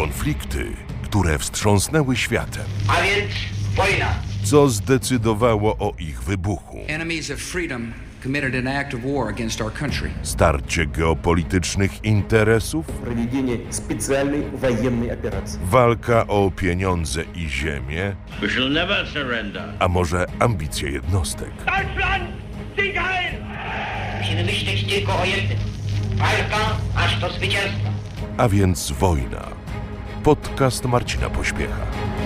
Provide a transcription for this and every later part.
Konflikty, które wstrząsnęły światem. A więc wojna. Co zdecydowało o ich wybuchu? Enemies of freedom committed an act of war against our country. Starcie geopolitycznych interesów? Проведение специальной военной операции. Walka o pieniądze i ziemię? We shall never surrender. A może ambicje jednostek? Deutschland, Sieg heil! Musimy myśleć tylko o jednym. Walka aż do zwycięstwa. A więc wojna. Podcast Marcina Pośpiecha.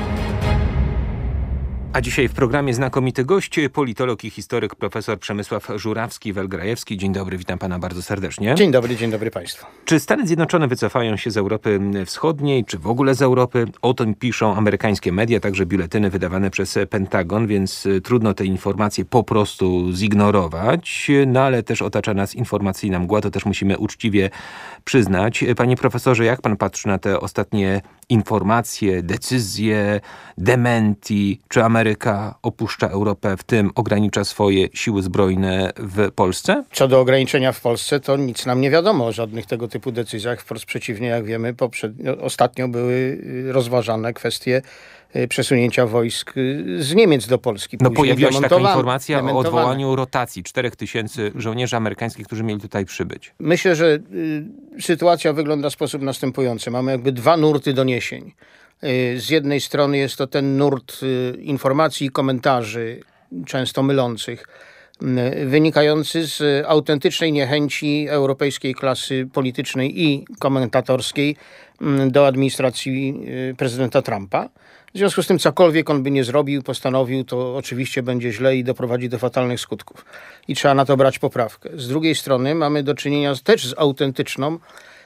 A dzisiaj w programie znakomity gość, politolog i historyk profesor Przemysław Żurawski-Welgrajewski. Dzień dobry, witam pana bardzo serdecznie. Dzień dobry państwu. Czy Stany Zjednoczone wycofają się z Europy Wschodniej, czy w ogóle z Europy? O tym piszą amerykańskie media, także biuletyny wydawane przez Pentagon, więc trudno te informacje po prostu zignorować. No ale też otacza nas informacyjna mgła, to też musimy uczciwie przyznać. Panie profesorze, jak pan patrzy na te ostatnie informacje, decyzje, dementi? Czy Ameryka opuszcza Europę, w tym ogranicza swoje siły zbrojne w Polsce? Co do ograniczenia w Polsce, to nic nam nie wiadomo o żadnych tego typu decyzjach. Wprost przeciwnie, jak wiemy, ostatnio były rozważane kwestie przesunięcia wojsk z Niemiec do Polski. No pojawiła się taka informacja o odwołaniu rotacji 4000 żołnierzy amerykańskich, którzy mieli tutaj przybyć. Myślę, że sytuacja wygląda w sposób następujący. Mamy jakby dwa nurty doniesień. Z jednej strony jest to ten nurt informacji i komentarzy, często mylących, wynikający z autentycznej niechęci europejskiej klasy politycznej i komentatorskiej do administracji prezydenta Trumpa. W związku z tym cokolwiek on by nie zrobił, postanowił, to oczywiście będzie źle i doprowadzi do fatalnych skutków. I trzeba na to brać poprawkę. Z drugiej strony mamy do czynienia też z autentyczną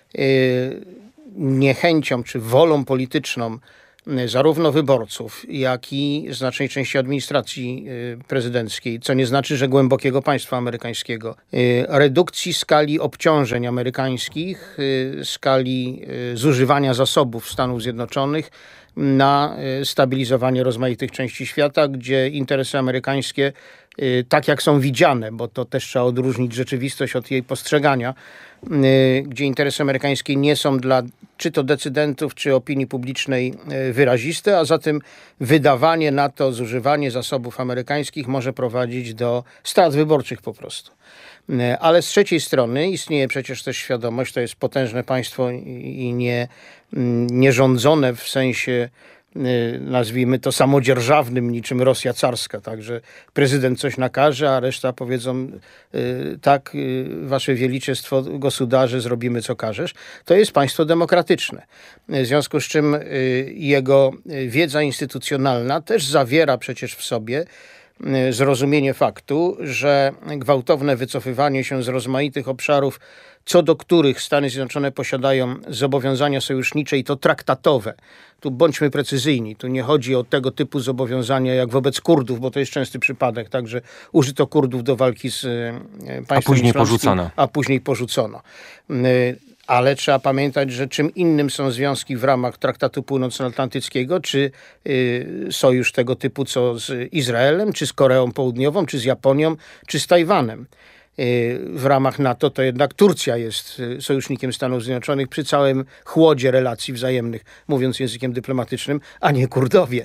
niechęcią czy wolą polityczną zarówno wyborców, jak i znacznej części administracji prezydenckiej, co nie znaczy, że głębokiego państwa amerykańskiego. Redukcji skali obciążeń amerykańskich, skali zużywania zasobów Stanów Zjednoczonych na stabilizowanie rozmaitych części świata, gdzie interesy amerykańskie, tak jak są widziane, bo to też trzeba odróżnić rzeczywistość od jej postrzegania, gdzie interesy amerykańskie nie są dla czy to decydentów, czy opinii publicznej wyraziste, a zatem wydawanie na to, zużywanie zasobów amerykańskich może prowadzić do strat wyborczych po prostu. Ale z trzeciej strony istnieje przecież też świadomość, to jest potężne państwo i nie rządzone w sensie, nazwijmy to, samodzierżawnym, niczym Rosja carska. Także prezydent coś nakaże, a reszta powiedzą tak, wasze wieliczestwo, gosударze, zrobimy co każesz. To jest państwo demokratyczne. W związku z czym jego wiedza instytucjonalna też zawiera przecież w sobie zrozumienie faktu, że gwałtowne wycofywanie się z rozmaitych obszarów, co do których Stany Zjednoczone posiadają zobowiązania sojusznicze i to traktatowe. Tu bądźmy precyzyjni, tu nie chodzi o tego typu zobowiązania jak wobec Kurdów, bo to jest częsty przypadek, także użyto Kurdów do walki z państwem islamskim, a później porzucono. Ale trzeba pamiętać, że czym innym są związki w ramach Traktatu Północnoatlantyckiego, czy sojusz tego typu co z Izraelem, czy z Koreą Południową, czy z Japonią, czy z Tajwanem. W ramach NATO to jednak Turcja jest sojusznikiem Stanów Zjednoczonych przy całym chłodzie relacji wzajemnych, mówiąc językiem dyplomatycznym, a nie Kurdowie.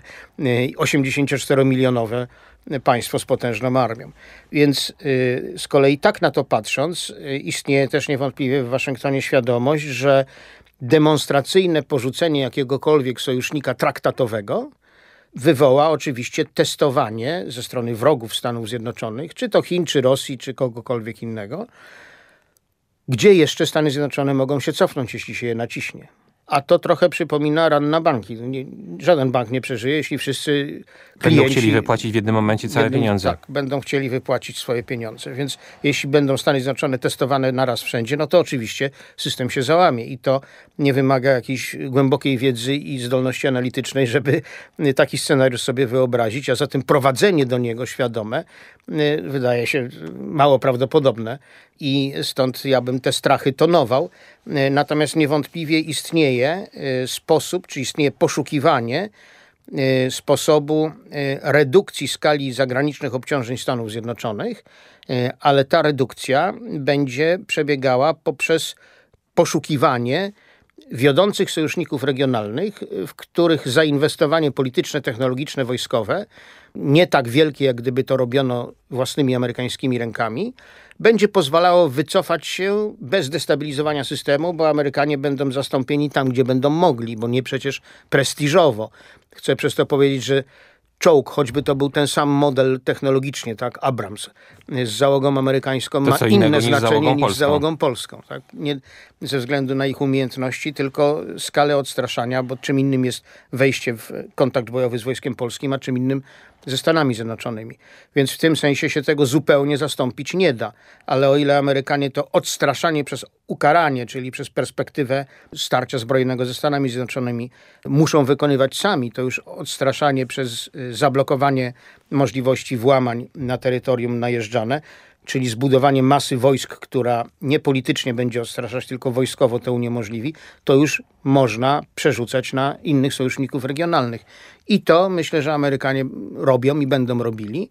84-milionowe państwo z potężną armią. Więc z kolei tak na to patrząc, istnieje też niewątpliwie w Waszyngtonie świadomość, że demonstracyjne porzucenie jakiegokolwiek sojusznika traktatowego wywoła oczywiście testowanie ze strony wrogów Stanów Zjednoczonych, czy to Chin, czy Rosji, czy kogokolwiek innego, gdzie jeszcze Stany Zjednoczone mogą się cofnąć, jeśli się je naciśnie. A to trochę przypomina run na banki. Żaden bank nie przeżyje, jeśli wszyscy klienci będą chcieli wypłacić w jednym momencie całe pieniądze. Tak, będą chcieli wypłacić swoje pieniądze. Więc jeśli będą Stany Zjednoczone testowane naraz wszędzie, no to oczywiście system się załamie. I to nie wymaga jakiejś głębokiej wiedzy i zdolności analitycznej, żeby taki scenariusz sobie wyobrazić. A zatem prowadzenie do niego świadome wydaje się mało prawdopodobne. I stąd ja bym te strachy tonował. Natomiast niewątpliwie istnieje sposób, czy istnieje poszukiwanie sposobu redukcji skali zagranicznych obciążeń Stanów Zjednoczonych, ale ta redukcja będzie przebiegała poprzez poszukiwanie wiodących sojuszników regionalnych, w których zainwestowanie polityczne, technologiczne, wojskowe, nie tak wielkie, jak gdyby to robiono własnymi amerykańskimi rękami, będzie pozwalało wycofać się bez destabilizowania systemu, bo Amerykanie będą zastąpieni tam, gdzie będą mogli, bo nie przecież prestiżowo. Chcę przez to powiedzieć, że czołg, choćby to był ten sam model technologicznie, tak, Abrams, z załogą amerykańską, ma inne znaczenie niż z załogą polską. Tak? Nie ze względu na ich umiejętności, tylko skalę odstraszania, bo czym innym jest wejście w kontakt bojowy z wojskiem polskim, a czym innym ze Stanami Zjednoczonymi. Więc w tym sensie się tego zupełnie zastąpić nie da. Ale o ile Amerykanie to odstraszanie przez ukaranie, czyli przez perspektywę starcia zbrojnego ze Stanami Zjednoczonymi muszą wykonywać sami, to już odstraszanie przez zablokowanie możliwości włamań na terytorium najeżdżane, czyli zbudowanie masy wojsk, która nie politycznie będzie odstraszać, tylko wojskowo to uniemożliwi, to już można przerzucać na innych sojuszników regionalnych. I to myślę, że Amerykanie robią i będą robili.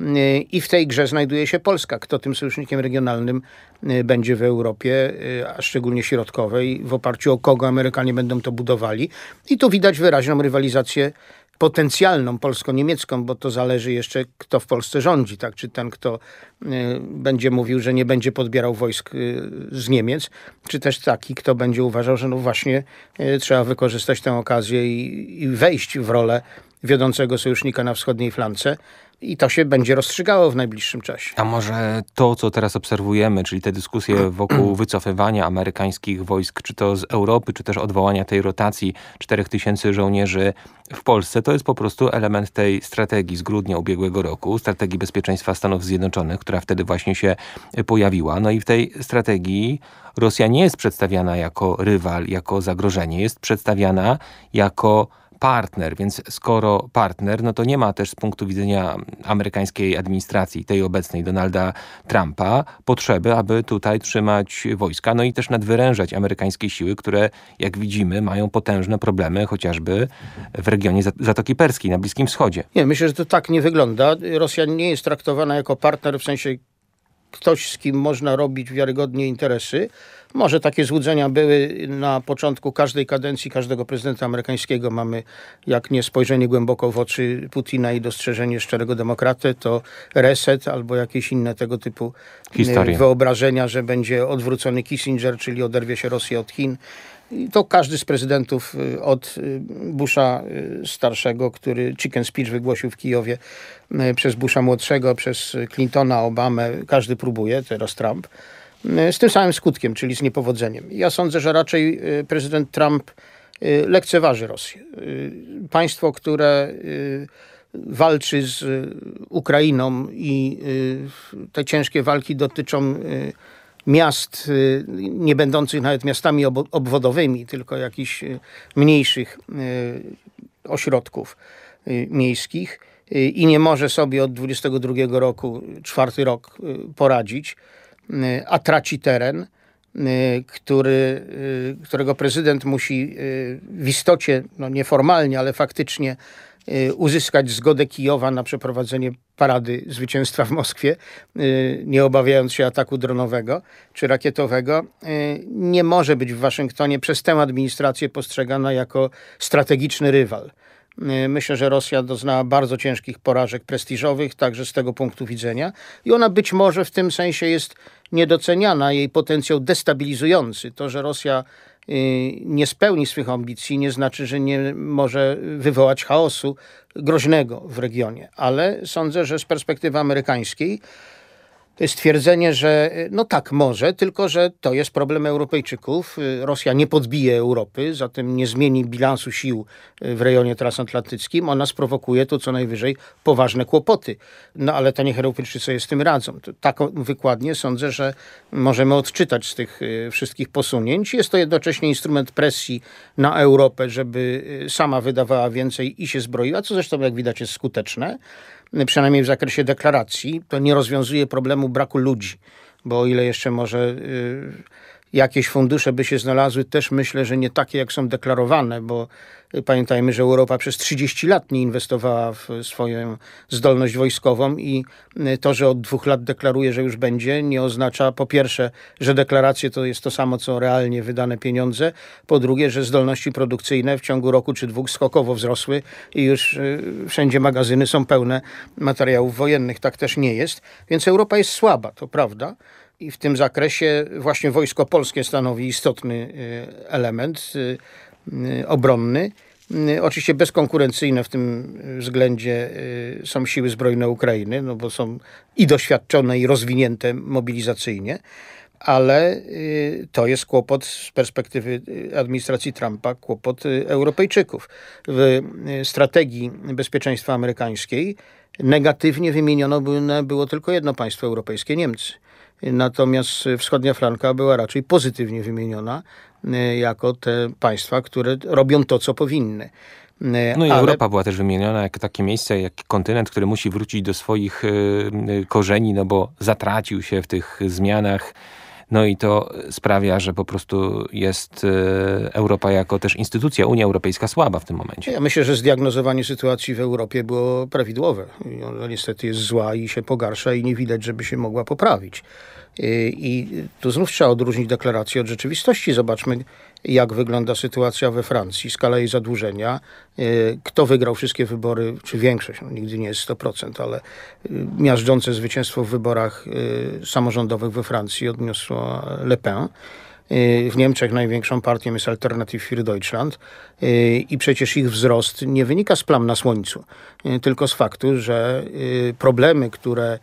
I w tej grze znajduje się Polska. Kto tym sojusznikiem regionalnym będzie w Europie, a szczególnie środkowej, w oparciu o kogo Amerykanie będą to budowali. I tu widać wyraźną rywalizację potencjalną polsko-niemiecką, bo to zależy jeszcze, kto w Polsce rządzi. Tak? Czy ten, kto będzie mówił, że nie będzie podbierał wojsk z Niemiec, czy też taki, kto będzie uważał, że no właśnie trzeba wykorzystać tę okazję i wejść w rolę wiodącego sojusznika na wschodniej flance. I to się będzie rozstrzygało w najbliższym czasie. A może to, co teraz obserwujemy, czyli te dyskusje wokół wycofywania amerykańskich wojsk, czy to z Europy, czy też odwołania tej rotacji 4000 żołnierzy w Polsce, to jest po prostu element tej strategii z grudnia ubiegłego roku, strategii bezpieczeństwa Stanów Zjednoczonych, która wtedy właśnie się pojawiła. No i w tej strategii Rosja nie jest przedstawiana jako rywal, jako zagrożenie, jest przedstawiana jako partner, więc skoro partner, no to nie ma też z punktu widzenia amerykańskiej administracji, tej obecnej Donalda Trumpa, potrzeby, aby tutaj trzymać wojska, no i też nadwyrężać amerykańskie siły, które, jak widzimy, mają potężne problemy, chociażby w regionie Zatoki Perskiej, na Bliskim Wschodzie. Nie, myślę, że to tak nie wygląda. Rosja nie jest traktowana jako partner, w sensie ktoś, z kim można robić wiarygodnie interesy. Może takie złudzenia były na początku każdej kadencji każdego prezydenta amerykańskiego. Mamy, jak nie spojrzenie głęboko w oczy Putina i dostrzeżenie szczerego demokraty, to reset albo jakieś inne tego typu wyobrażenia, że będzie odwrócony Kissinger, czyli oderwie się Rosja od Chin. I to każdy z prezydentów od Busha starszego, który chicken speech wygłosił w Kijowie, przez Busha młodszego, przez Clintona, Obamę, każdy próbuje, teraz Trump, z tym samym skutkiem, czyli z niepowodzeniem. Ja sądzę, że raczej prezydent Trump lekceważy Rosję. Państwo, które walczy z Ukrainą i te ciężkie walki dotyczą miast, nie będących nawet miastami obwodowymi, tylko jakichś mniejszych ośrodków miejskich i nie może sobie od 22 roku, 4 rok poradzić, a traci teren, którego prezydent musi w istocie, no nieformalnie, ale faktycznie uzyskać zgodę Kijowa na przeprowadzenie parady zwycięstwa w Moskwie, nie obawiając się ataku dronowego czy rakietowego, nie może być w Waszyngtonie przez tę administrację postrzegana jako strategiczny rywal. Myślę, że Rosja doznała bardzo ciężkich porażek prestiżowych, także z tego punktu widzenia. I ona być może w tym sensie jest niedoceniana, jej potencjał destabilizujący. To, że Rosja nie spełni swych ambicji, nie znaczy, że nie może wywołać chaosu groźnego w regionie. Ale sądzę, że z perspektywy amerykańskiej stwierdzenie, że no tak może, tylko że to jest problem Europejczyków. Rosja nie podbije Europy, zatem nie zmieni bilansu sił w rejonie transatlantyckim. Ona sprowokuje tu co najwyżej poważne kłopoty. No ale to niech Europejczycy sobie z tym radzą. Taką wykładnię sądzę, że możemy odczytać z tych wszystkich posunięć. Jest to jednocześnie instrument presji na Europę, żeby sama wydawała więcej i się zbroiła, co zresztą jak widać jest skuteczne. Przynajmniej w zakresie deklaracji, to nie rozwiązuje problemu braku ludzi, bo o ile jeszcze może jakieś fundusze by się znalazły, też myślę, że nie takie, jak są deklarowane, bo pamiętajmy, że Europa przez 30 lat nie inwestowała w swoją zdolność wojskową i to, że od 2 lat deklaruje, że już będzie, nie oznacza po pierwsze, że deklaracje to jest to samo, co realnie wydane pieniądze, po drugie, że zdolności produkcyjne w ciągu roku czy 2 skokowo wzrosły i już wszędzie magazyny są pełne materiałów wojennych. Tak też nie jest, więc Europa jest słaba, to prawda. I w tym zakresie właśnie Wojsko Polskie stanowi istotny element obronny. Oczywiście bezkonkurencyjne w tym względzie są siły zbrojne Ukrainy, no bo są i doświadczone, i rozwinięte mobilizacyjnie, ale to jest kłopot z perspektywy administracji Trumpa, kłopot Europejczyków. W strategii bezpieczeństwa amerykańskiej negatywnie wymieniono było tylko jedno państwo europejskie, Niemcy. Natomiast wschodnia flanka była raczej pozytywnie wymieniona jako te państwa, które robią to, co powinny. No i Europa była też wymieniona jako takie miejsce, jak kontynent, który musi wrócić do swoich korzeni, no bo zatracił się w tych zmianach. No i to sprawia, że po prostu jest Europa jako też instytucja, Unia Europejska słaba w tym momencie. Ja myślę, że zdiagnozowanie sytuacji w Europie było prawidłowe. Ona niestety jest zła i się pogarsza i nie widać, żeby się mogła poprawić. I tu znów trzeba odróżnić deklarację od rzeczywistości. Zobaczmy, jak wygląda sytuacja we Francji, skala jej zadłużenia, kto wygrał wszystkie wybory, czy większość, no nigdy nie jest 100%, ale miażdżące zwycięstwo w wyborach samorządowych we Francji odniosło Le Pen. W Niemczech największą partią jest Alternative für Deutschland i przecież ich wzrost nie wynika z plam na słońcu, tylko z faktu, że problemy, które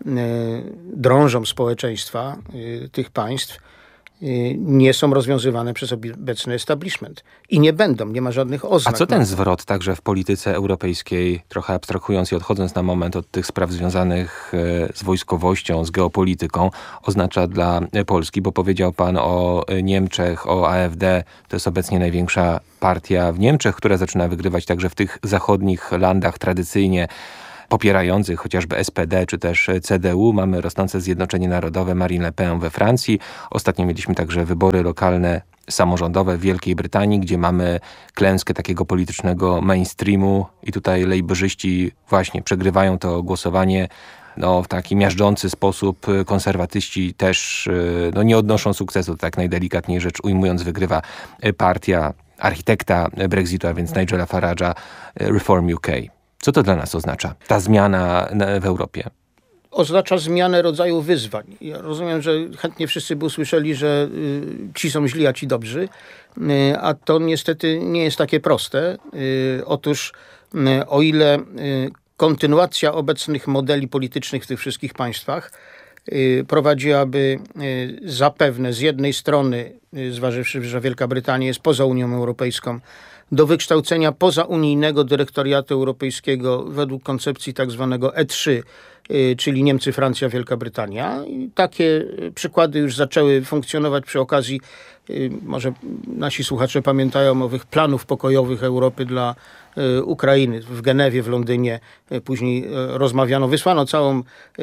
drążą społeczeństwa tych państw, nie są rozwiązywane przez obecny establishment. I nie będą, nie ma żadnych oznak. A co ten zwrot także w polityce europejskiej, trochę abstrahując i odchodząc na moment od tych spraw związanych z wojskowością, z geopolityką, oznacza dla Polski? Bo powiedział pan o Niemczech, o AfD. To jest obecnie największa partia w Niemczech, która zaczyna wygrywać także w tych zachodnich landach tradycyjnie popierających chociażby SPD czy też CDU. Mamy rosnące Zjednoczenie Narodowe, Marine Le Pen we Francji. Ostatnio mieliśmy także wybory lokalne, samorządowe w Wielkiej Brytanii, gdzie mamy klęskę takiego politycznego mainstreamu i tutaj lejborzyści właśnie przegrywają to głosowanie w taki miażdżący sposób. Konserwatyści też nie odnoszą sukcesu, tak najdelikatniej rzecz ujmując, wygrywa partia architekta Brexitu, a więc Nigela Farage'a, Reform UK. Co to dla nas oznacza, ta zmiana w Europie? Oznacza zmianę rodzaju wyzwań. Ja rozumiem, że chętnie wszyscy by usłyszeli, że ci są źli, a ci dobrzy, a to niestety nie jest takie proste. Otóż o ile kontynuacja obecnych modeli politycznych w tych wszystkich państwach prowadziłaby zapewne z jednej strony, zważywszy, że Wielka Brytania jest poza Unią Europejską, do wykształcenia pozaunijnego dyrektoriatu europejskiego według koncepcji tak zwanego E3, czyli Niemcy, Francja, Wielka Brytania. I takie przykłady już zaczęły funkcjonować przy okazji, może nasi słuchacze pamiętają, owych planów pokojowych Europy dla Ukrainy. W Genewie, w Londynie później rozmawiano, wysłano całą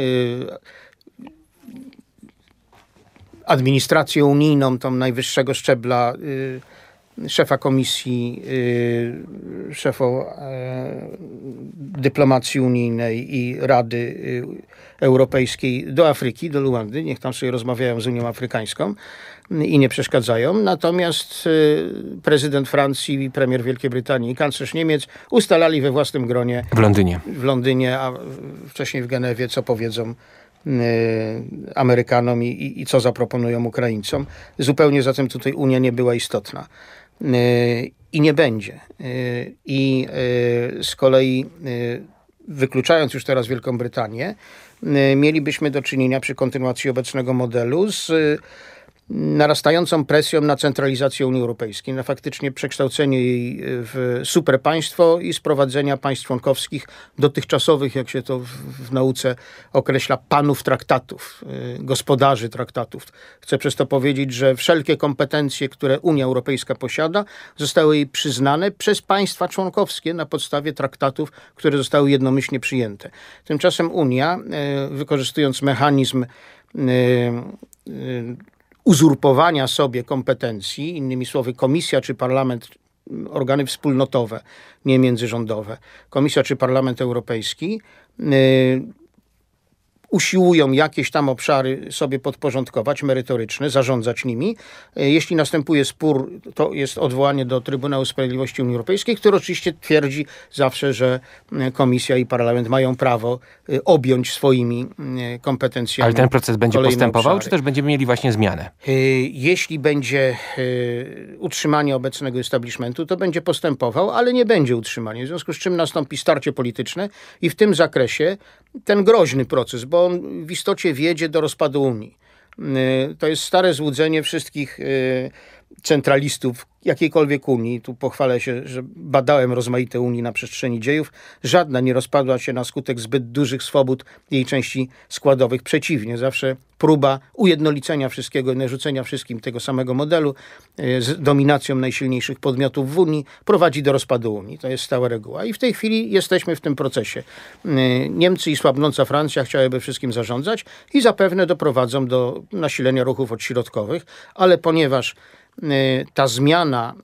administrację unijną, tam najwyższego szczebla, szefa komisji, szefa dyplomacji unijnej i Rady Europejskiej do Afryki, do Luandy. Niech tam sobie rozmawiają z Unią Afrykańską i nie przeszkadzają. Natomiast prezydent Francji, premier Wielkiej Brytanii i kanclerz Niemiec ustalali we własnym gronie w Londynie, a wcześniej w Genewie, co powiedzą Amerykanom i co zaproponują Ukraińcom. Zupełnie zatem tutaj Unia nie była istotna. I nie będzie. I z kolei wykluczając już teraz Wielką Brytanię, mielibyśmy do czynienia przy kontynuacji obecnego modelu z narastającą presją na centralizację Unii Europejskiej, na faktycznie przekształcenie jej w superpaństwo i sprowadzenia państw członkowskich dotychczasowych, jak się to w nauce określa, panów traktatów, gospodarzy traktatów. Chcę przez to powiedzieć, że wszelkie kompetencje, które Unia Europejska posiada, zostały jej przyznane przez państwa członkowskie na podstawie traktatów, które zostały jednomyślnie przyjęte. Tymczasem Unia, wykorzystując mechanizm uzurpowania sobie kompetencji, innymi słowy Komisja czy Parlament, organy wspólnotowe, nie międzyrządowe, Komisja czy Parlament Europejski usiłują jakieś tam obszary sobie podporządkować, merytoryczne, zarządzać nimi. Jeśli następuje spór, to jest odwołanie do Trybunału Sprawiedliwości Unii Europejskiej, który oczywiście twierdzi zawsze, że Komisja i Parlament mają prawo objąć swoimi kompetencjami. Ale ten proces będzie postępował, obszary. czy też będziemy mieli właśnie zmianę? Jeśli będzie utrzymanie obecnego establishmentu, to będzie postępował, ale nie będzie utrzymania. W związku z czym nastąpi starcie polityczne i w tym zakresie ten groźny proces, bo on w istocie wiedzie do rozpadu Unii. To jest stare złudzenie wszystkich centralistów jakiejkolwiek Unii. Tu pochwalę się, że badałem rozmaite Unii na przestrzeni dziejów. Żadna nie rozpadła się na skutek zbyt dużych swobód jej części składowych. Przeciwnie, zawsze próba ujednolicenia wszystkiego i narzucenia wszystkim tego samego modelu z dominacją najsilniejszych podmiotów w Unii prowadzi do rozpadu Unii. To jest stała reguła. I w tej chwili jesteśmy w tym procesie. Niemcy i słabnąca Francja chciałyby wszystkim zarządzać i zapewne doprowadzą do nasilenia ruchów odśrodkowych, ale ponieważ ta zmiana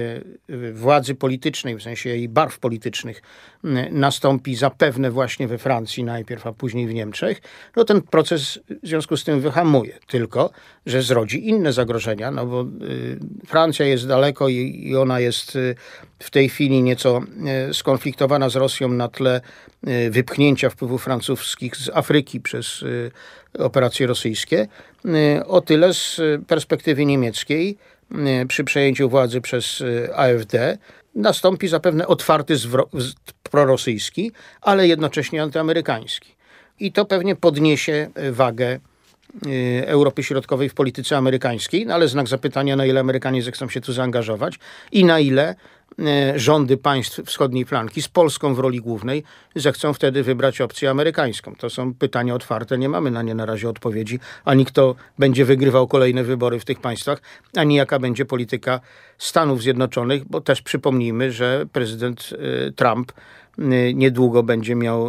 władzy politycznej, w sensie jej barw politycznych, nastąpi zapewne właśnie we Francji najpierw, a później w Niemczech, no ten proces w związku z tym wyhamuje. Tylko że zrodzi inne zagrożenia, no bo Francja jest daleko i ona jest w tej chwili nieco skonfliktowana z Rosją na tle wypchnięcia wpływów francuskich z Afryki przez operacje rosyjskie. O tyle z perspektywy niemieckiej przy przejęciu władzy przez AfD nastąpi zapewne otwarty zwrot prorosyjski, ale jednocześnie antyamerykański. I to pewnie podniesie wagę Europy Środkowej w polityce amerykańskiej, no ale znak zapytania, na ile Amerykanie zechcą się tu zaangażować i na ile rządy państw wschodniej flanki z Polską w roli głównej zechcą wtedy wybrać opcję amerykańską. To są pytania otwarte, nie mamy na nie na razie odpowiedzi, ani kto będzie wygrywał kolejne wybory w tych państwach, ani jaka będzie polityka Stanów Zjednoczonych, bo też przypomnijmy, że prezydent Trump niedługo będzie miał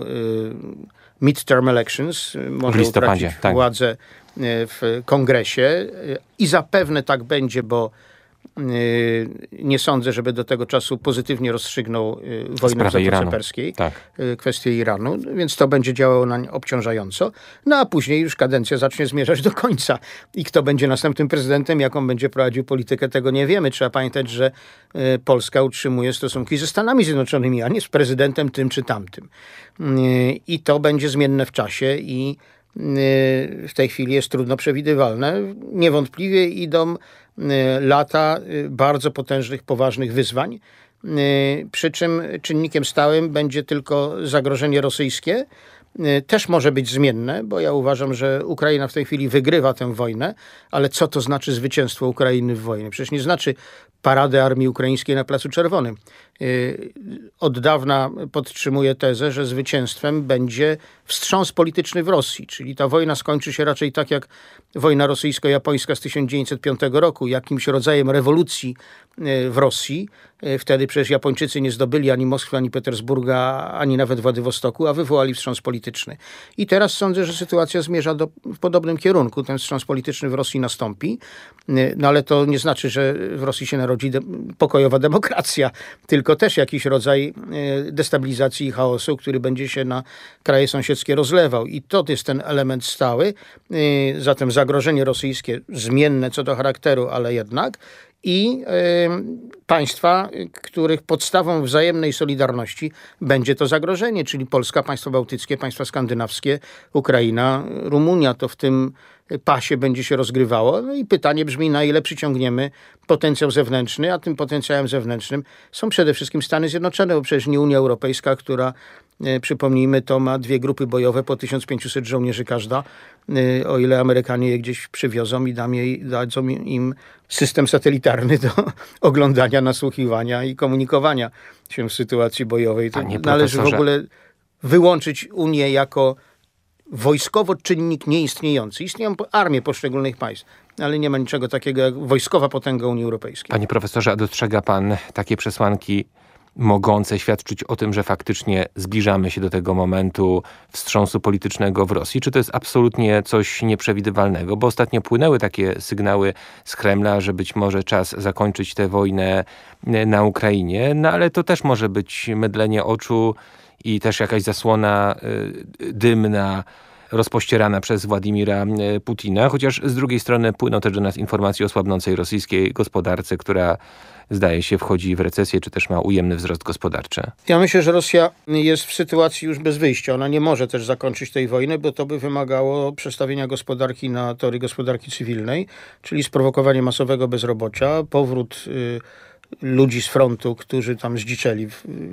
midterm elections, może utracić władzę w kongresie i zapewne tak będzie, bo nie sądzę, żeby do tego czasu pozytywnie rozstrzygnął wojnę w Zatoce Perskiej, kwestię Iranu, więc to będzie działało nań obciążająco. No a później już kadencja zacznie zmierzać do końca. I kto będzie następnym prezydentem, jaką będzie prowadził politykę, tego nie wiemy. Trzeba pamiętać, że Polska utrzymuje stosunki ze Stanami Zjednoczonymi, a nie z prezydentem tym czy tamtym. I to będzie zmienne w czasie i w tej chwili jest trudno przewidywalne. Niewątpliwie idą lata bardzo potężnych, poważnych wyzwań, przy czym czynnikiem stałym będzie tylko zagrożenie rosyjskie. Też może być zmienne, bo ja uważam, że Ukraina w tej chwili wygrywa tę wojnę, ale co to znaczy zwycięstwo Ukrainy w wojnie? Przecież nie znaczy paradę armii ukraińskiej na Placu Czerwonym. Od dawna podtrzymuję tezę, że zwycięstwem będzie wstrząs polityczny w Rosji, czyli ta wojna skończy się raczej tak jak wojna rosyjsko-japońska z 1905 roku, jakimś rodzajem rewolucji w Rosji. Wtedy przecież Japończycy nie zdobyli ani Moskwy, ani Petersburga, ani nawet Władywostoku, a wywołali wstrząs polityczny. I teraz sądzę, że sytuacja zmierza w podobnym kierunku. Ten wstrząs polityczny w Rosji nastąpi, no ale to nie znaczy, że w Rosji się narodzi pokojowa demokracja, tylko też jakiś rodzaj destabilizacji i chaosu, który będzie się na kraje sąsiedzkie rozlewał. I to jest ten element stały. Zatem zagrożenie rosyjskie zmienne co do charakteru, ale jednak. I państwa, których podstawą wzajemnej solidarności będzie to zagrożenie, czyli Polska, państwa bałtyckie, państwa skandynawskie, Ukraina, Rumunia, to w tym pasie będzie się rozgrywało. No i pytanie brzmi, na ile przyciągniemy potencjał zewnętrzny, a tym potencjałem zewnętrznym są przede wszystkim Stany Zjednoczone, bo przecież nie Unia Europejska, która, przypomnijmy, to ma 2 grupy bojowe po 1500 żołnierzy każda, o ile Amerykanie je gdzieś przywiozą i dadzą im system satelitarny do oglądania, nasłuchiwania i komunikowania się w sytuacji bojowej. To należy w ogóle wyłączyć Unię jako wojskowo czynnik nieistniejący. Istnieją armie poszczególnych państw, ale nie ma niczego takiego jak wojskowa potęga Unii Europejskiej. Panie profesorze, a dostrzega pan takie przesłanki mogące świadczyć o tym, że faktycznie zbliżamy się do tego momentu wstrząsu politycznego w Rosji? Czy to jest absolutnie coś nieprzewidywalnego? Bo ostatnio płynęły takie sygnały z Kremla, że być może czas zakończyć tę wojnę na Ukrainie, no ale to też może być mydlenie oczu i też jakaś zasłona dymna rozpościerana przez Władimira Putina, chociaż z drugiej strony płyną też do nas informacje o słabnącej rosyjskiej gospodarce, która zdaje się wchodzi w recesję, czy też ma ujemny wzrost gospodarczy. Ja myślę, że Rosja jest w sytuacji już bez wyjścia. Ona nie może też zakończyć tej wojny, bo to by wymagało przestawienia gospodarki na tory gospodarki cywilnej, czyli sprowokowanie masowego bezrobocia, powrót ludzi z frontu, którzy tam zdziczeli.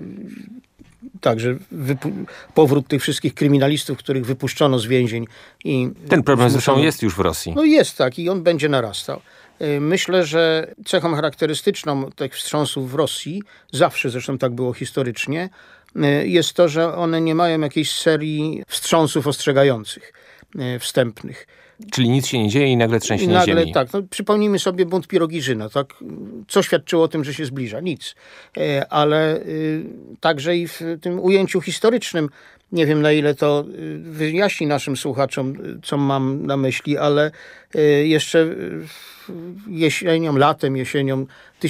Także powrót tych wszystkich kryminalistów, których wypuszczono z więzień. Ten problem zresztą jest już w Rosji. No jest tak i on będzie narastał. Myślę, że cechą charakterystyczną tych wstrząsów w Rosji, zawsze zresztą tak było historycznie, jest to, że one nie mają jakiejś serii wstrząsów ostrzegających, wstępnych. Czyli nic się nie dzieje i nagle trzęsienie ziemi. Tak, no, przypomnijmy sobie bunt Pirogirzyna, tak? Co świadczyło o tym, że się zbliża? Nic. Ale także i w tym ujęciu historycznym, nie wiem na ile to wyjaśni naszym słuchaczom, co mam na myśli, ale jeszcze latem, jesienią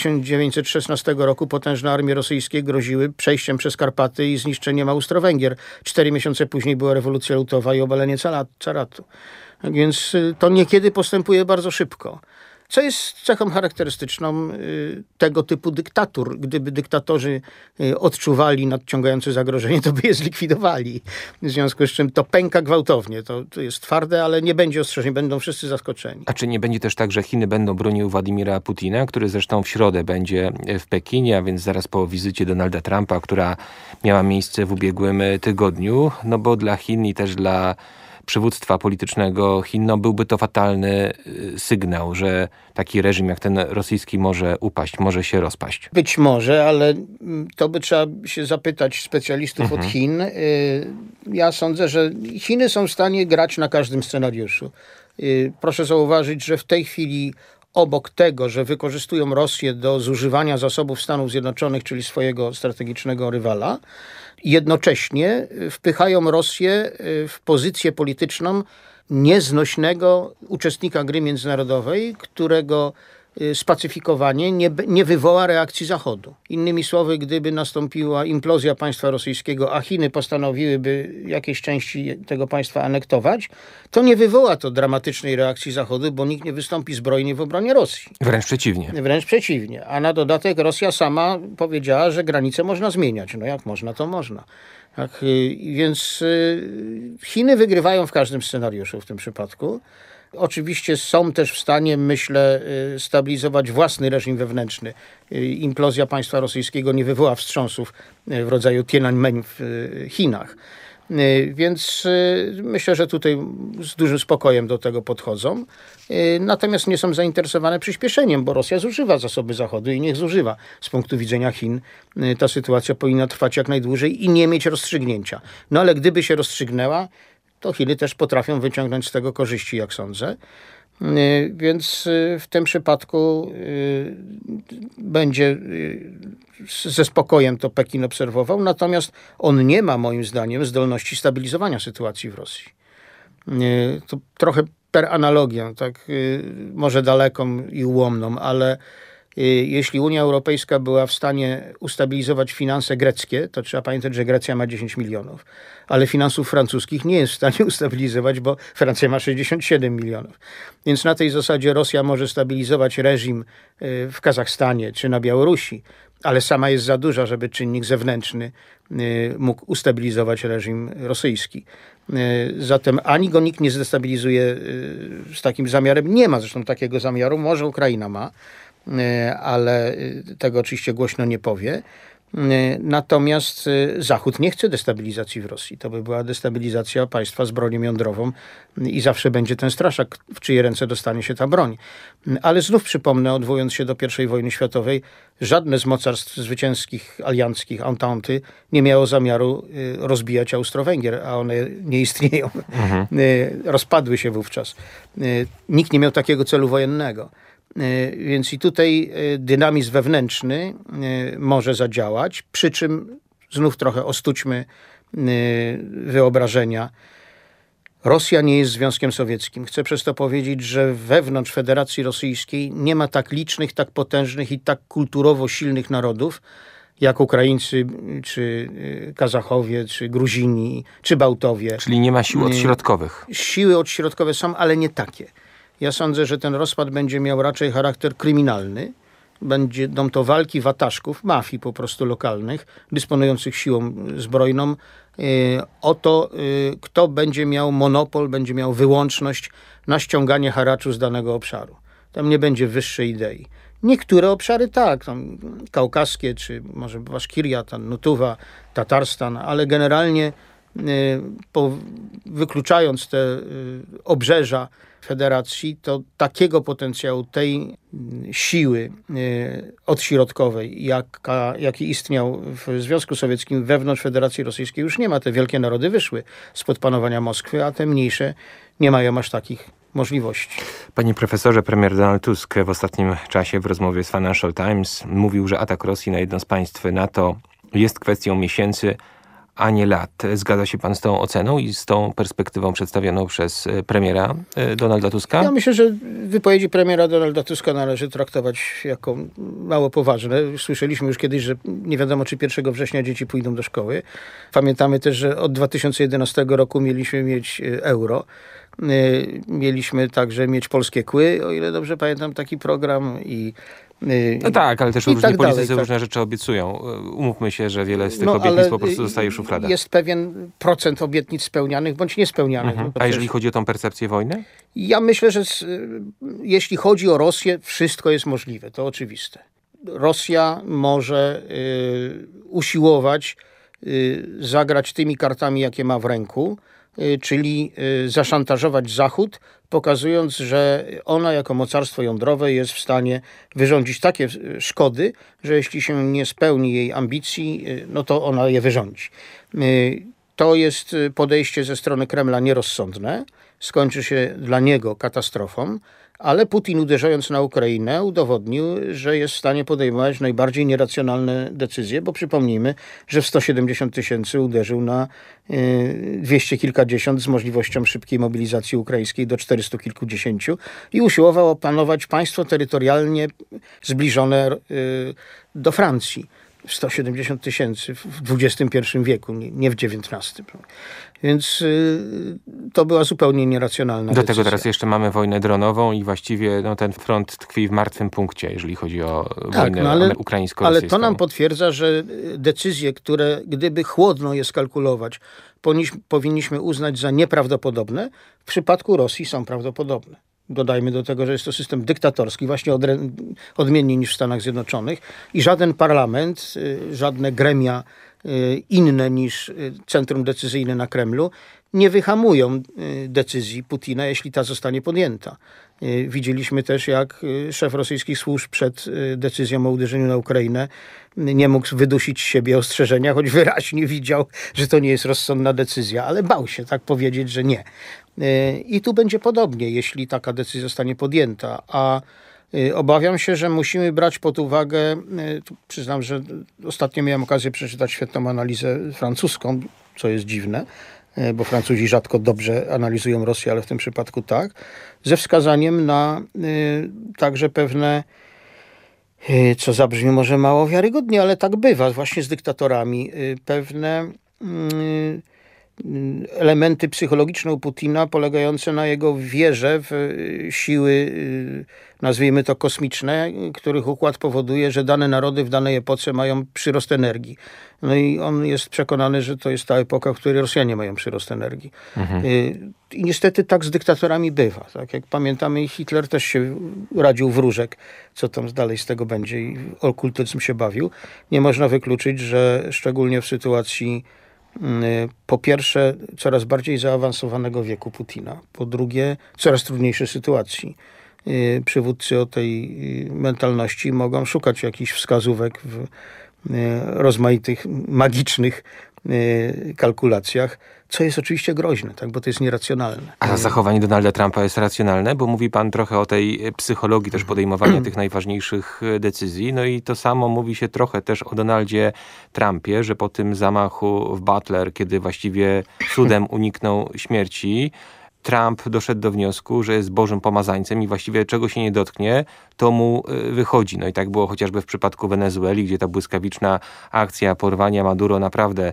1916 roku potężne armie rosyjskie groziły przejściem przez Karpaty i zniszczeniem Austro-Węgier. 4 miesiące później była rewolucja lutowa i obalenie caratu. Więc to niekiedy postępuje bardzo szybko. Co jest cechą charakterystyczną tego typu dyktatur. Gdyby dyktatorzy odczuwali nadciągające zagrożenie, to by je zlikwidowali. W związku z czym to pęka gwałtownie. To jest twarde, ale nie będzie ostrzeżeń. Będą wszyscy zaskoczeni. A czy nie będzie też tak, że Chiny będą broniły Władimira Putina, który zresztą w środę będzie w Pekinie, a więc zaraz po wizycie Donalda Trumpa, która miała miejsce w ubiegłym tygodniu? No bo dla Chin i też dla przywództwa politycznego Chin, no byłby to fatalny sygnał, że taki reżim jak ten rosyjski może upaść, może się rozpaść. Być może, ale to by trzeba się zapytać specjalistów od Chin. Ja sądzę, że Chiny są w stanie grać na każdym scenariuszu. Proszę zauważyć, że w tej chwili obok tego, że wykorzystują Rosję do zużywania zasobów Stanów Zjednoczonych, czyli swojego strategicznego rywala, jednocześnie wpychają Rosję w pozycję polityczną nieznośnego uczestnika gry międzynarodowej, którego spacyfikowanie nie wywoła reakcji Zachodu. Innymi słowy, gdyby nastąpiła implozja państwa rosyjskiego, a Chiny postanowiłyby jakieś części tego państwa anektować, to nie wywoła to dramatycznej reakcji Zachodu, bo nikt nie wystąpi zbrojnie w obronie Rosji. Wręcz przeciwnie. Wręcz przeciwnie. A na dodatek Rosja sama powiedziała, że granice można zmieniać. No jak można, to można. Tak, więc Chiny wygrywają w każdym scenariuszu w tym przypadku. Oczywiście są też w stanie, myślę, stabilizować własny reżim wewnętrzny. Implozja państwa rosyjskiego nie wywoła wstrząsów w rodzaju Tiananmen w Chinach. Więc myślę, że tutaj z dużym spokojem do tego podchodzą. Natomiast nie są zainteresowane przyspieszeniem, bo Rosja zużywa zasoby Zachodu i niech zużywa. Z punktu widzenia Chin ta sytuacja powinna trwać jak najdłużej i nie mieć rozstrzygnięcia. No ale gdyby się rozstrzygnęła, to Chiny też potrafią wyciągnąć z tego korzyści, jak sądzę. Więc w tym przypadku będzie ze spokojem to Pekin obserwował, natomiast on nie ma, moim zdaniem, zdolności stabilizowania sytuacji w Rosji. To trochę per analogię, tak, może daleką i ułomną, ale jeśli Unia Europejska była w stanie ustabilizować finanse greckie, to trzeba pamiętać, że Grecja ma 10 milionów, ale finansów francuskich nie jest w stanie ustabilizować, bo Francja ma 67 milionów. Więc na tej zasadzie Rosja może stabilizować reżim w Kazachstanie czy na Białorusi, ale sama jest za duża, żeby czynnik zewnętrzny mógł ustabilizować reżim rosyjski. Zatem ani go nikt nie zdestabilizuje z takim zamiarem. Nie ma zresztą takiego zamiaru, może Ukraina ma, ale tego oczywiście głośno nie powie. Natomiast Zachód nie chce destabilizacji w Rosji. To by była destabilizacja państwa z bronią jądrową i zawsze będzie ten straszak, w czyje ręce dostanie się ta broń. Ale znów przypomnę, odwołując się do I wojny światowej, żadne z mocarstw zwycięskich, alianckich, Ententy nie miało zamiaru rozbijać Austro-Węgier, a one nie istnieją. Rozpadły się wówczas. Nikt nie miał takiego celu wojennego. Więc i tutaj dynamizm wewnętrzny może zadziałać, przy czym znów trochę ostudźmy wyobrażenia. Rosja nie jest Związkiem Sowieckim. Chcę przez to powiedzieć, że wewnątrz Federacji Rosyjskiej nie ma tak licznych, tak potężnych i tak kulturowo silnych narodów, jak Ukraińcy, czy Kazachowie, czy Gruzini, czy Bałtowie. Czyli nie ma sił odśrodkowych. Siły odśrodkowe są, ale nie takie. Ja sądzę, że ten rozpad będzie miał raczej charakter kryminalny. Będą to walki wataszków, mafii po prostu lokalnych, dysponujących siłą zbrojną, o to, kto będzie miał monopol, będzie miał wyłączność na ściąganie haraczu z danego obszaru. Tam nie będzie wyższej idei. Niektóre obszary tak, tam kaukaskie, czy może Baszkiria, Nutuwa, Tatarstan, ale generalnie wykluczając te obrzeża federacji, to takiego potencjału, tej siły odśrodkowej, jaki istniał w Związku Sowieckim wewnątrz Federacji Rosyjskiej, już nie ma. Te wielkie narody wyszły spod panowania Moskwy, a te mniejsze nie mają aż takich możliwości. Panie profesorze, premier Donald Tusk w ostatnim czasie w rozmowie z Financial Times mówił, że atak Rosji na jedno z państw NATO jest kwestią miesięcy, a nie lat. Zgadza się pan z tą oceną i z tą perspektywą przedstawioną przez premiera Donalda Tuska? Ja myślę, że wypowiedzi premiera Donalda Tuska należy traktować jako mało poważne. Słyszeliśmy już kiedyś, że nie wiadomo, czy 1 września dzieci pójdą do szkoły. Pamiętamy też, że od 2011 roku mieliśmy mieć euro. Mieliśmy także mieć polskie kły, o ile dobrze pamiętam, taki program No tak, ale też różni tak politycy dalej, różne rzeczy obiecują. Umówmy się, że wiele z tych obietnic po prostu zostaje w szufladach. Jest pewien procent obietnic spełnianych bądź niespełnianych. A jeżeli chodzi o tą percepcję wojny? Ja myślę, że jeśli chodzi o Rosję, wszystko jest możliwe, to oczywiste. Rosja może usiłować zagrać tymi kartami, jakie ma w ręku, czyli zaszantażować Zachód, pokazując, że ona jako mocarstwo jądrowe jest w stanie wyrządzić takie szkody, że jeśli się nie spełni jej ambicji, no to ona je wyrządzi. To jest podejście ze strony Kremla nierozsądne, skończy się dla niego katastrofą, ale Putin, uderzając na Ukrainę, udowodnił, że jest w stanie podejmować najbardziej nieracjonalne decyzje, bo przypomnijmy, że w 170 000 uderzył na 200 kilkadziesiąt z możliwością szybkiej mobilizacji ukraińskiej do 400 kilkudziesięciu i usiłował opanować państwo terytorialnie zbliżone do Francji. 170 000 w XXI wieku, nie w XIX. Więc to była zupełnie nieracjonalna decyzja. Do tego teraz jeszcze mamy wojnę dronową i właściwie ten front tkwi w martwym punkcie, jeżeli chodzi o wojnę ukraińsko-rosyjską. Ale to nam potwierdza, że decyzje, które gdyby chłodno je skalkulować, powinniśmy uznać za nieprawdopodobne, w przypadku Rosji są prawdopodobne. Dodajmy do tego, że jest to system dyktatorski, właśnie odmiennie niż w Stanach Zjednoczonych i żaden parlament, żadne gremia inne niż centrum decyzyjne na Kremlu nie wyhamują decyzji Putina, jeśli ta zostanie podjęta. Widzieliśmy też, jak szef rosyjskich służb przed decyzją o uderzeniu na Ukrainę nie mógł wydusić z siebie ostrzeżenia, choć wyraźnie widział, że to nie jest rozsądna decyzja, ale bał się tak powiedzieć, że nie. I tu będzie podobnie, jeśli taka decyzja zostanie podjęta. A obawiam się, że musimy brać pod uwagę, przyznam, że ostatnio miałem okazję przeczytać świetną analizę francuską, co jest dziwne, bo Francuzi rzadko dobrze analizują Rosję, ale w tym przypadku tak, ze wskazaniem na także pewne, co zabrzmi może mało wiarygodnie, ale tak bywa właśnie z dyktatorami, pewne elementy psychologiczne u Putina polegające na jego wierze w siły, nazwijmy to kosmiczne, których układ powoduje, że dane narody w danej epoce mają przyrost energii. No i on jest przekonany, że to jest ta epoka, w której Rosjanie mają przyrost energii. I niestety tak z dyktatorami bywa. Tak jak pamiętamy, Hitler też się radził wróżek, co tam dalej z tego będzie i okultyzm się bawił. Nie można wykluczyć, że szczególnie w sytuacji po pierwsze coraz bardziej zaawansowanego wieku Putina, po drugie coraz trudniejszej sytuacji. Przywódcy o tej mentalności mogą szukać jakichś wskazówek w rozmaitych magicznych kalkulacjach, co jest oczywiście groźne, tak, bo to jest nieracjonalne. A zachowanie Donalda Trumpa jest racjonalne? Bo mówi pan trochę o tej psychologii też podejmowania tych najważniejszych decyzji. No i to samo mówi się trochę też o Donaldzie Trumpie, że po tym zamachu w Butler, kiedy właściwie cudem uniknął śmierci, Trump doszedł do wniosku, że jest Bożym pomazańcem i właściwie czego się nie dotknie, to mu wychodzi. No i tak było chociażby w przypadku Wenezueli, gdzie ta błyskawiczna akcja porwania Maduro naprawdę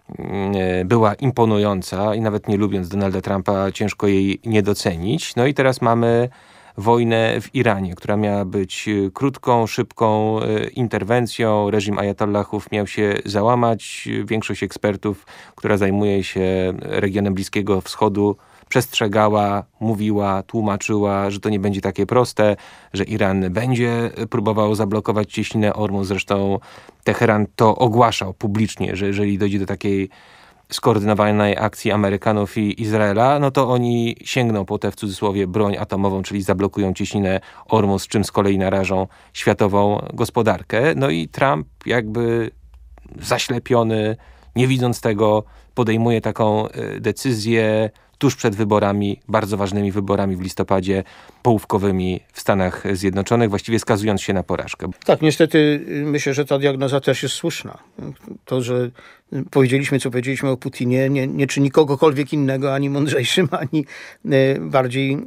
była imponująca i nawet nie lubiąc Donalda Trumpa ciężko jej nie docenić. No i teraz mamy wojnę w Iranie, która miała być krótką, szybką interwencją. Reżim ajatollahów miał się załamać. Większość ekspertów, która zajmuje się regionem Bliskiego Wschodu, przestrzegała, mówiła, tłumaczyła, że to nie będzie takie proste, że Iran będzie próbował zablokować cieśninę Ormus. Zresztą Teheran to ogłaszał publicznie, że jeżeli dojdzie do takiej skoordynowanej akcji Amerykanów i Izraela, no to oni sięgną po tę w cudzysłowie broń atomową, czyli zablokują cieśninę Ormus, czym z kolei narażą światową gospodarkę. No i Trump jakby zaślepiony, nie widząc tego, podejmuje taką decyzję tuż przed wyborami, bardzo ważnymi wyborami w listopadzie, połówkowymi w Stanach Zjednoczonych, właściwie skazując się na porażkę. Tak, niestety myślę, że ta diagnoza też jest słuszna. To, że powiedzieliśmy, co powiedzieliśmy o Putinie, nie czyni kogokolwiek innego ani mądrzejszym, ani bardziej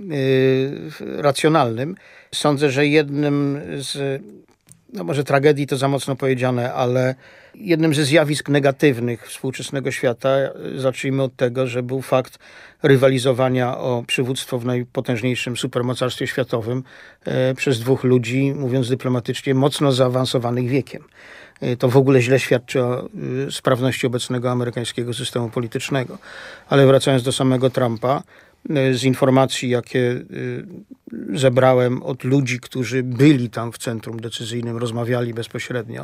racjonalnym. Sądzę, że jednym z, no może tragedii to za mocno powiedziane, ale jednym ze zjawisk negatywnych współczesnego świata, zacznijmy od tego, że był fakt rywalizowania o przywództwo w najpotężniejszym supermocarstwie światowym przez dwóch ludzi, mówiąc dyplomatycznie, mocno zaawansowanych wiekiem. To w ogóle źle świadczy o sprawności obecnego amerykańskiego systemu politycznego. Ale wracając do samego Trumpa, z informacji, jakie zebrałem od ludzi, którzy byli tam w centrum decyzyjnym, rozmawiali bezpośrednio,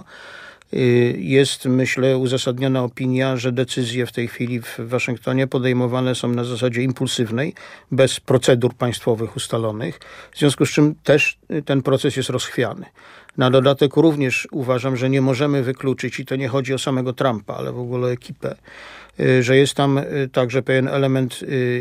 jest, myślę, uzasadniona opinia, że decyzje w tej chwili w Waszyngtonie podejmowane są na zasadzie impulsywnej, bez procedur państwowych ustalonych, w związku z czym też ten proces jest rozchwiany. Na dodatek również uważam, że nie możemy wykluczyć, i to nie chodzi o samego Trumpa, ale w ogóle o ekipę, że jest tam także pewien element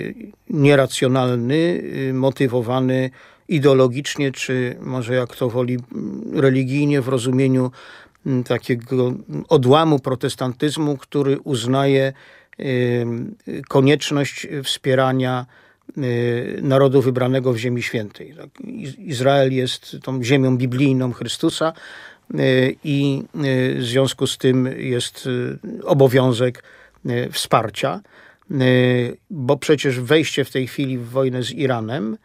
nieracjonalny, motywowany ideologicznie, czy może jak to woli religijnie, w rozumieniu takiego odłamu protestantyzmu, który uznaje konieczność wspierania narodu wybranego w Ziemi Świętej. Izrael jest tą ziemią biblijną Chrystusa i w związku z tym jest obowiązek wsparcia, bo przecież wejście w tej chwili w wojnę z Iranem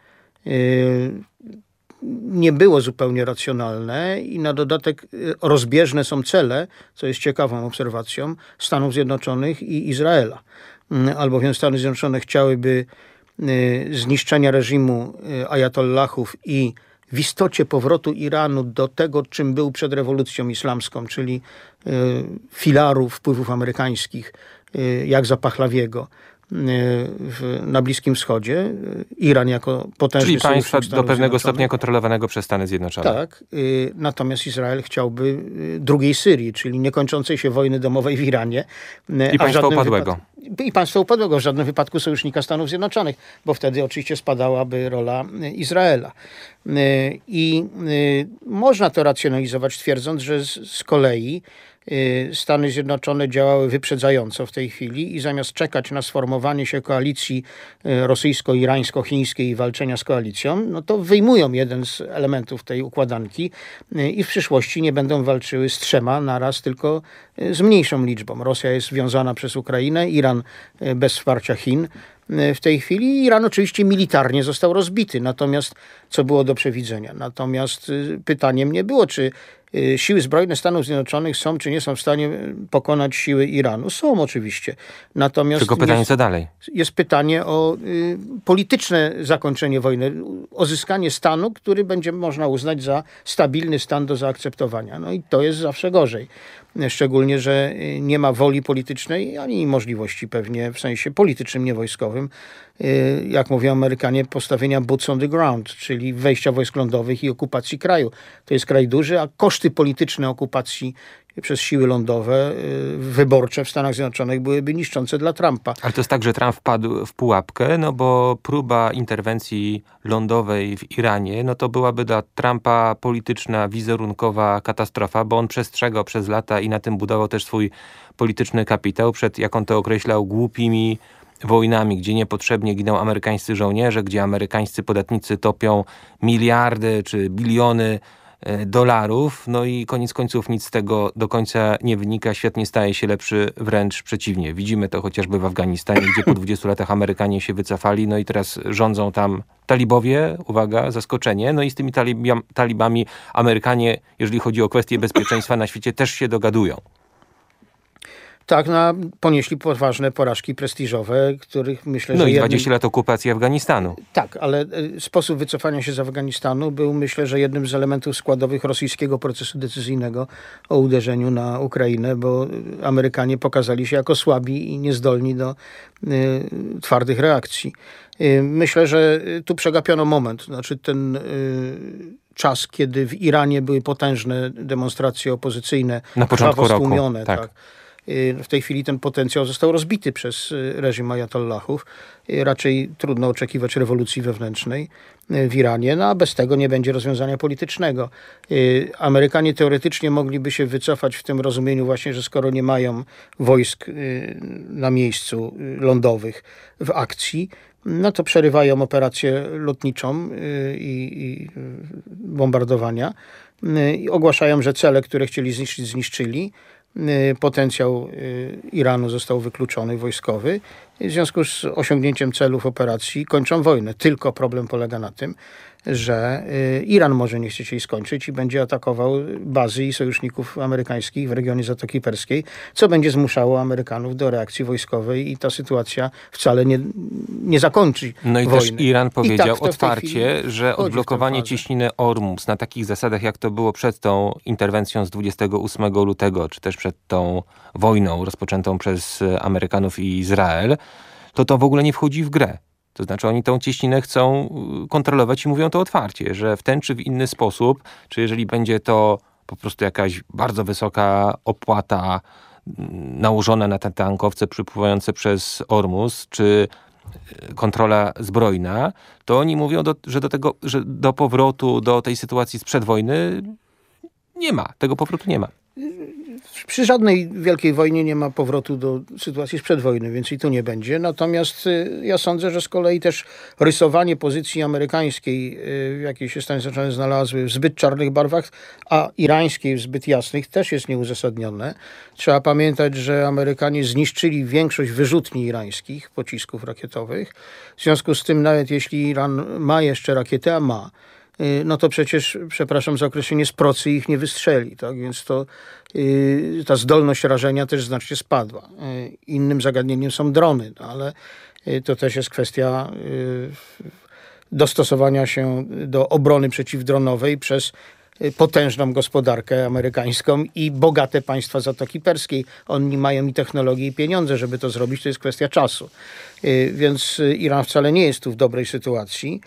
nie było zupełnie racjonalne i na dodatek rozbieżne są cele, co jest ciekawą obserwacją, Stanów Zjednoczonych i Izraela. Albowiem Stany Zjednoczone chciałyby zniszczenia reżimu ajatollahów i w istocie powrotu Iranu do tego, czym był przed rewolucją islamską, czyli filaru wpływów amerykańskich, jak za Pahlawiego na Bliskim Wschodzie. Iran jako potężny czyli państwa do pewnego stopnia stopnia kontrolowanego przez Stany Zjednoczone. Tak. Natomiast Izrael chciałby drugiej Syrii, czyli niekończącej się wojny domowej w Iranie. I państwa upadłego. I państwa upadłego, w żadnym wypadku sojusznika Stanów Zjednoczonych, bo wtedy oczywiście spadałaby rola Izraela. I można to racjonalizować, twierdząc, że z kolei Stany Zjednoczone działały wyprzedzająco w tej chwili i zamiast czekać na sformowanie się koalicji rosyjsko-irańsko-chińskiej i walczenia z koalicją, no to wyjmują jeden z elementów tej układanki i w przyszłości nie będą walczyły z 3 naraz, tylko z mniejszą liczbą. Rosja jest związana przez Ukrainę, Iran bez wsparcia Chin. W tej chwili Iran oczywiście militarnie został rozbity, natomiast co było do przewidzenia. Natomiast pytaniem nie było, czy siły zbrojne Stanów Zjednoczonych są czy nie są w stanie pokonać siły Iranu. Są oczywiście. Natomiast tylko pytanie, co dalej? Jest pytanie o polityczne zakończenie wojny, o zyskanie stanu, który będzie można uznać za stabilny stan do zaakceptowania. No i to jest zawsze gorzej. Szczególnie, że nie ma woli politycznej ani możliwości pewnie w sensie politycznym, nie wojskowym, jak mówią Amerykanie, postawienia boots on the ground, czyli wejścia wojsk lądowych i okupacji kraju. To jest kraj duży, a koszty polityczne okupacji przez siły lądowe, wyborcze w Stanach Zjednoczonych byłyby niszczące dla Trumpa. Ale to jest tak, że Trump wpadł w pułapkę, no bo próba interwencji lądowej w Iranie, no to byłaby dla Trumpa polityczna, wizerunkowa katastrofa, bo on przestrzegał przez lata i na tym budował też swój polityczny kapitał przed, jak on to określał, głupimi wojnami, gdzie niepotrzebnie giną amerykańscy żołnierze, gdzie amerykańscy podatnicy topią miliardy czy biliony dolarów, no i koniec końców nic z tego do końca nie wynika. Świat nie staje się lepszy, wręcz przeciwnie. Widzimy to chociażby w Afganistanie, gdzie po 20 latach Amerykanie się wycofali, no i teraz rządzą tam talibowie, uwaga, zaskoczenie, no i z tymi talibami Amerykanie, jeżeli chodzi o kwestie bezpieczeństwa na świecie, też się dogadują. Tak, ponieśli poważne porażki prestiżowe, których myślę, że... No i 20 lat okupacji Afganistanu. Tak, ale sposób wycofania się z Afganistanu był, myślę, że jednym z elementów składowych rosyjskiego procesu decyzyjnego o uderzeniu na Ukrainę, bo Amerykanie pokazali się jako słabi i niezdolni do twardych reakcji. Myślę, że tu przegapiono moment. Znaczy ten czas, kiedy w Iranie były potężne demonstracje opozycyjne, na początku roku, tak. W tej chwili ten potencjał został rozbity przez reżim ajatollahów. Raczej trudno oczekiwać rewolucji wewnętrznej w Iranie, no a bez tego nie będzie rozwiązania politycznego. Amerykanie teoretycznie mogliby się wycofać w tym rozumieniu właśnie, że skoro nie mają wojsk na miejscu lądowych w akcji, no to przerywają operację lotniczą i bombardowania i ogłaszają, że cele, które chcieli zniszczyć, zniszczyli. Potencjał Iranu został wykluczony, wojskowy. W związku z osiągnięciem celów operacji kończą wojnę. Tylko problem polega na tym, że Iran może nie chcieć jej skończyć i będzie atakował bazy i sojuszników amerykańskich w regionie Zatoki Perskiej, co będzie zmuszało Amerykanów do reakcji wojskowej i ta sytuacja wcale nie zakończy No i wojny. też Iran powiedział tak otwarcie, że odblokowanie cieśniny Ormus na takich zasadach, jak to było przed tą interwencją z 28 lutego, czy też przed tą wojną rozpoczętą przez Amerykanów i Izrael, to w ogóle nie wchodzi w grę. To znaczy oni tą cieśninę chcą kontrolować i mówią to otwarcie, że w ten czy w inny sposób, czy jeżeli będzie to po prostu jakaś bardzo wysoka opłata nałożona na te tankowce przypływające przez Ormus, czy kontrola zbrojna, to oni mówią, że do powrotu do tej sytuacji sprzed wojny nie ma. Tego powrotu nie ma. Przy żadnej wielkiej wojnie nie ma powrotu do sytuacji sprzed wojny, więc i tu nie będzie. Natomiast ja sądzę, że z kolei też rysowanie pozycji amerykańskiej, w jakiej się Stany Zjednoczone znalazły, w zbyt czarnych barwach, a irańskiej w zbyt jasnych, też jest nieuzasadnione. Trzeba pamiętać, że Amerykanie zniszczyli większość wyrzutni irańskich pocisków rakietowych. W związku z tym, nawet jeśli Iran ma jeszcze rakiety, a ma, no to przecież, przepraszam za określenie, z procy ich nie wystrzeli. Tak? Więc ta zdolność rażenia też znacznie spadła. Innym zagadnieniem są drony, no ale to też jest kwestia dostosowania się do obrony przeciwdronowej przez potężną gospodarkę amerykańską i bogate państwa Zatoki Perskiej. Oni mają i technologię, i pieniądze, żeby to zrobić. To jest kwestia czasu. Więc Iran wcale nie jest tu w dobrej sytuacji.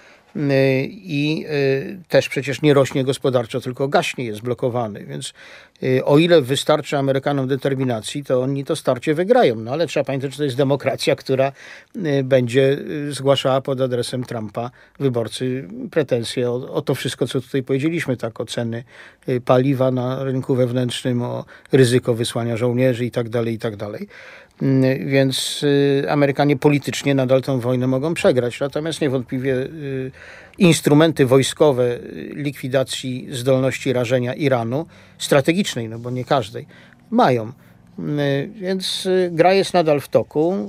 I też przecież nie rośnie gospodarczo, tylko gaśnie, jest blokowany. Więc o ile wystarczy Amerykanom determinacji, to oni to starcie wygrają. No ale trzeba pamiętać, że to jest demokracja, która będzie zgłaszała pod adresem Trumpa wyborcy pretensje o to wszystko, co tutaj powiedzieliśmy, tak, o ceny paliwa na rynku wewnętrznym, o ryzyko wysłania żołnierzy i tak dalej. Więc Amerykanie politycznie nadal tę wojnę mogą przegrać. Natomiast niewątpliwie instrumenty wojskowe likwidacji zdolności rażenia Iranu, strategicznej, no bo nie każdej, mają. Więc gra jest nadal w toku.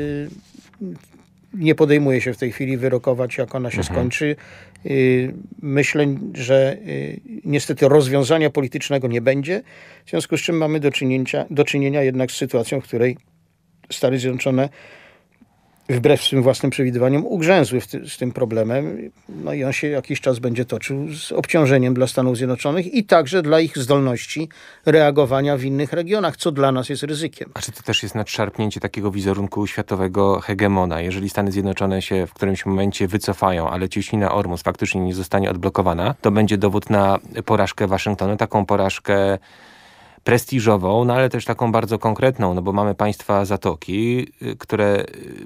Nie podejmuje się w tej chwili wyrokować, jak ona się skończy. Myślę, że niestety rozwiązania politycznego nie będzie, w związku z czym mamy do czynienia jednak z sytuacją, w której Stany Zjednoczone wbrew swym własnym przewidywaniom ugrzęzły z tym problemem. No i on się jakiś czas będzie toczył z obciążeniem dla Stanów Zjednoczonych i także dla ich zdolności reagowania w innych regionach, co dla nas jest ryzykiem. A czy to też jest nadszarpnięcie takiego wizerunku światowego hegemona? Jeżeli Stany Zjednoczone się w którymś momencie wycofają, ale cieśnina Ormus faktycznie nie zostanie odblokowana, to będzie dowód na porażkę Waszyngtonu, taką porażkę prestiżową, no ale też taką bardzo konkretną, no bo mamy państwa Zatoki, które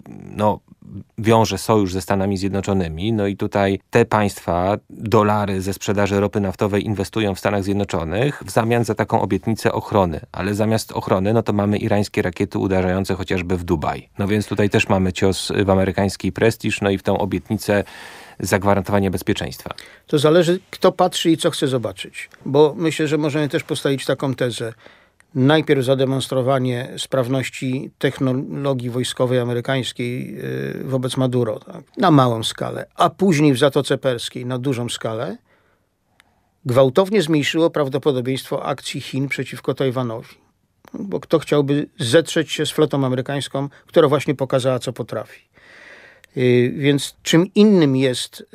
wiąże sojusz ze Stanami Zjednoczonymi, no i tutaj te państwa dolary ze sprzedaży ropy naftowej inwestują w Stanach Zjednoczonych w zamian za taką obietnicę ochrony, ale zamiast ochrony, no to mamy irańskie rakiety uderzające chociażby w Dubaj. No więc tutaj też mamy cios w amerykański prestiż, no i w tę obietnicę zagwarantowania bezpieczeństwa. To zależy, kto patrzy i co chce zobaczyć. Bo myślę, że możemy też postawić taką tezę. Najpierw zademonstrowanie sprawności technologii wojskowej amerykańskiej wobec Maduro, tak, na małą skalę, a później w Zatoce Perskiej na dużą skalę, gwałtownie zmniejszyło prawdopodobieństwo akcji Chin przeciwko Tajwanowi. Bo kto chciałby zetrzeć się z flotą amerykańską, która właśnie pokazała, co potrafi. Więc czym innym jest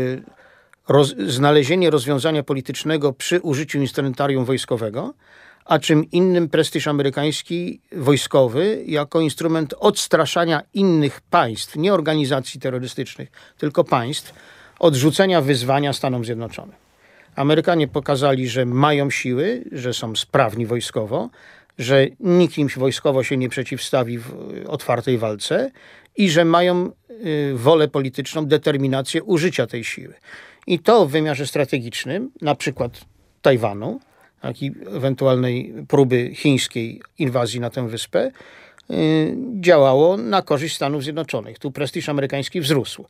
znalezienie rozwiązania politycznego przy użyciu instrumentarium wojskowego, a czym innym prestiż amerykański wojskowy jako instrument odstraszania innych państw, nie organizacji terrorystycznych, tylko państw, od rzucenia wyzwania Stanom Zjednoczonym. Amerykanie pokazali, że mają siły, że są sprawni wojskowo, że nikt im wojskowo się nie przeciwstawi w otwartej walce i że mają wolę polityczną, determinację użycia tej siły. I to w wymiarze strategicznym, na przykład Tajwanu, jak i ewentualnej próby chińskiej inwazji na tę wyspę, działało na korzyść Stanów Zjednoczonych. Tu prestiż amerykański wzrósł.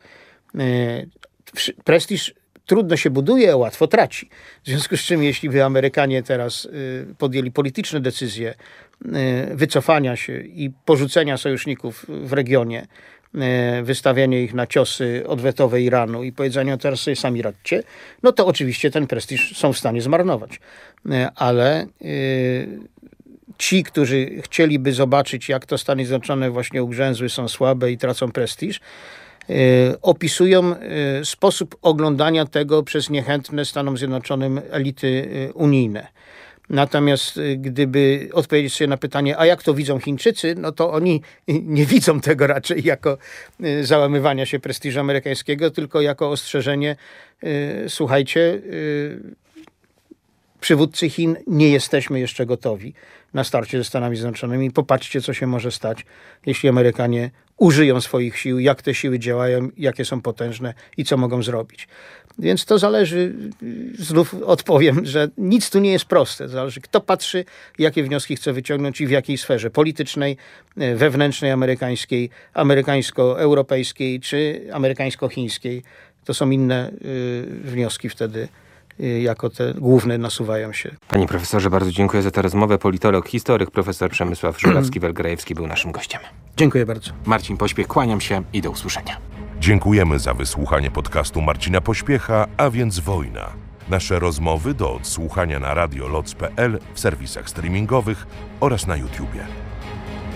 Prestiż trudno się buduje, a łatwo traci. W związku z czym, jeśli by Amerykanie teraz podjęli polityczne decyzje wycofania się i porzucenia sojuszników w regionie, wystawianie ich na ciosy odwetowe Iranu i powiedzenie, teraz sobie sami radźcie, no to oczywiście ten prestiż są w stanie zmarnować. Ale ci, którzy chcieliby zobaczyć, jak to Stany Zjednoczone właśnie ugrzęzły, są słabe i tracą prestiż, opisują sposób oglądania tego przez niechętne Stanom Zjednoczonym elity unijne. Natomiast gdyby odpowiedzieć sobie na pytanie, a jak to widzą Chińczycy, no to oni nie widzą tego raczej jako załamywania się prestiżu amerykańskiego, tylko jako ostrzeżenie, słuchajcie, przywódcy Chin, nie jesteśmy jeszcze gotowi na starcie ze Stanami Zjednoczonymi. Popatrzcie, co się może stać, jeśli Amerykanie użyją swoich sił, jak te siły działają, jakie są potężne i co mogą zrobić. Więc to zależy, znów odpowiem, że nic tu nie jest proste. Zależy, kto patrzy, jakie wnioski chce wyciągnąć i w jakiej sferze politycznej, wewnętrznej amerykańskiej, amerykańsko-europejskiej czy amerykańsko-chińskiej. To są inne wnioski wtedy, jako te główne nasuwają się. Panie profesorze, bardzo dziękuję za tę rozmowę. Politolog, historyk, profesor Przemysław Żurawski-Welgrajewski był naszym gościem. Dziękuję bardzo. Marcin Pośpiech, kłaniam się i do usłyszenia. Dziękujemy za wysłuchanie podcastu Marcina Pośpiecha, a więc Wojna. Nasze rozmowy do odsłuchania na radioloc.pl, w serwisach streamingowych oraz na YouTubie.